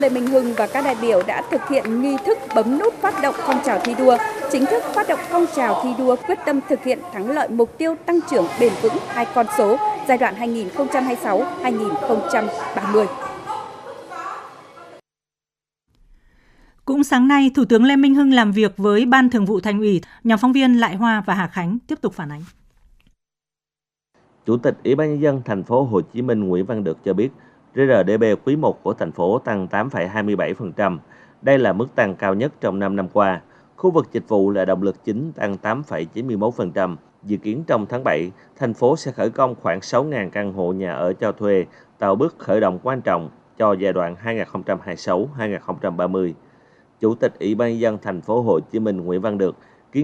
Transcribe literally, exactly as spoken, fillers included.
Lê Minh Hưng và các đại biểu đã thực hiện nghi thức bấm nút phát động phong trào thi đua, chính thức phát động phong trào thi đua quyết tâm thực hiện thắng lợi mục tiêu tăng trưởng bền vững hai con số giai đoạn hai nghìn không trăm hai mươi sáu đến hai nghìn không trăm ba mươi. Cũng sáng nay, Thủ tướng Lê Minh Hưng làm việc với Ban Thường vụ Thành ủy, nhóm phóng viên Lại Hoa và Hà Khánh tiếp tục phản ánh. Chủ tịch Ủy ban nhân dân thành phố Hồ Chí Minh Nguyễn Văn Được cho biết, rờ rờ đê bê quý một của thành phố tăng tám phẩy hai mươi bảy phần trăm. Đây là mức tăng cao nhất trong năm năm qua. Khu vực dịch vụ là động lực chính tăng tám phẩy chín mươi mốt phần trăm. Dự kiến trong tháng bảy, thành phố sẽ khởi công khoảng sáu nghìn căn hộ nhà ở cho thuê, tạo bước khởi động quan trọng cho giai đoạn hai nghìn không trăm hai mươi sáu đến hai nghìn không trăm ba mươi. Chủ tịch Ủy ban nhân dân thành phố Hồ Chí Minh Nguyễn Văn Được